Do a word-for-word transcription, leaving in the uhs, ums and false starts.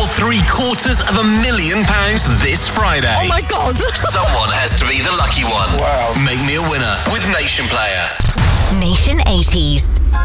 for three quarters of a million pounds this Friday. Oh my God. Someone has to be the lucky one. Wow. Make me a winner with Nation Player. Nation eighties.